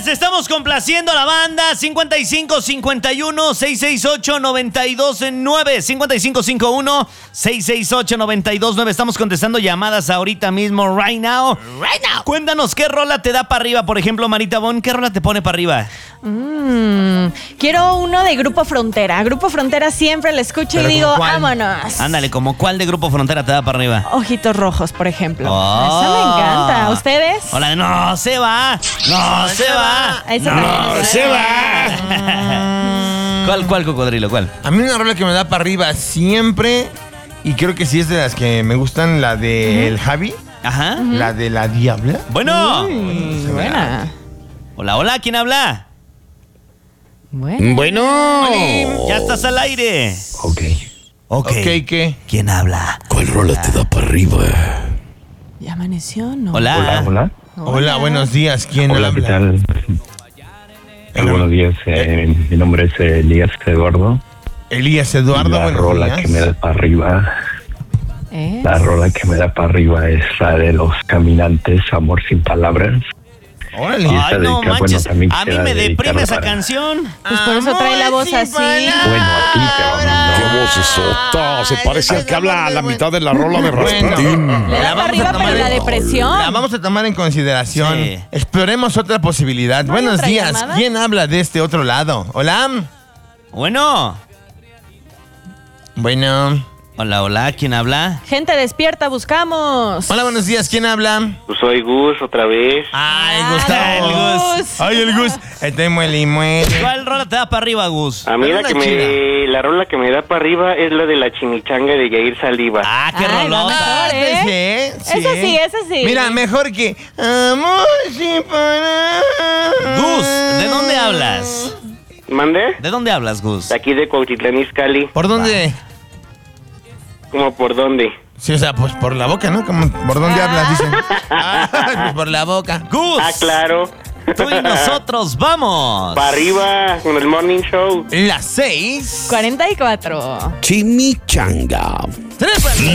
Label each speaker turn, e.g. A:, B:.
A: Gracias, estamos complaciendo a la banda. 55 51 668 929 55 51 668 929. Estamos contestando llamadas ahorita mismo, right now. Cuéntanos, ¿qué rola te da para arriba? Por ejemplo, Marita Bon, ¿qué rola te pone para arriba?
B: Quiero uno de Grupo Frontera. Grupo Frontera siempre lo escucho y digo, vámonos.
A: Ándale, ¿como cuál de Grupo Frontera te da para arriba?
B: Ojitos Rojos, por ejemplo.
A: Oh.
B: Esa me encanta. ¿Ustedes?
A: Hola, no se va. No se va.
B: No
A: se va. ¿Cuál cocodrilo? ¿Cuál?
C: A mí una rola que me da para arriba siempre, y creo que sí es de las que me gustan, la de El Javi.
A: Ajá.
C: La de La Diabla.
A: Bueno.
B: Buena.
A: Hola, ¿quién habla?
B: Bueno.
A: Ya estás al aire. Ok,
C: ¿qué?
A: ¿Quién habla?
D: ¿Cuál rola te da para arriba?
B: ¿Ya amaneció o no?
A: Hola.
C: Hola, buenos días. ¿Quién
D: Hola,
C: habla?
D: ¿qué tal? Buenos días, mi nombre es Elías Eduardo.
C: Elías Eduardo,
D: La
C: buenos
D: rola
C: días.
D: que me da para arriba, la rola que me da para arriba es la de Los Caminantes, Amor sin Palabras.
C: Órale.
A: Ay, no
D: dedica-
A: manches.
D: también
A: A mí
D: quisiera
A: me deprime
D: dedicarla
A: esa
D: para-
A: canción.
B: Pues por eso trae la voz así.
D: Bueno, a ti, pero
E: ¡Qué
D: no.
E: vocesota! Se parece al que habla a la mitad de la rola de
C: Bueno.
E: Rasputín.
B: Le da para arriba, pero la depresión.
C: La vamos a tomar en consideración.
A: Sí.
C: Exploremos otra posibilidad.
B: ¿No hay
C: Buenos
B: otra
C: días.
B: llamada?
C: ¿Quién habla de este otro lado? Hola.
A: Bueno.
C: Bueno.
A: Hola, ¿quién habla?
B: Gente despierta, buscamos.
C: Hola, buenos días. ¿Quién habla?
F: Pues soy Gus otra vez.
C: Ay,
B: Ah,
C: Gustavo.
B: el Gus.
C: Ay, el Gus. Este muele y muele.
A: ¿Cuál rola te da para arriba, Gus?
F: A mí
C: Pero
F: la rola que me da para arriba es la de la chimichanga de Yair Saliva.
A: Ah, qué
B: Ay,
A: rolota.
B: mejor, ¿eh?
C: Sí.
B: Esa sí.
C: Mira, mejor que Amor sin palabras.
A: Gus, ¿de dónde hablas?
F: ¿Mande?
A: ¿De dónde hablas, Gus?
F: De aquí de Cuautitlán Izcalli.
C: ¿Por dónde?
F: ¿Cómo por dónde?
C: Sí, o sea, pues por la boca, ¿no? Como, ¿por dónde hablas? Dicen. Pues por la boca.
A: Gus.
F: Ah, claro.
A: Tú y nosotros vamos.
F: Para arriba con el Morning Show.
C: Las 6.
B: 44.
E: Chimichanga.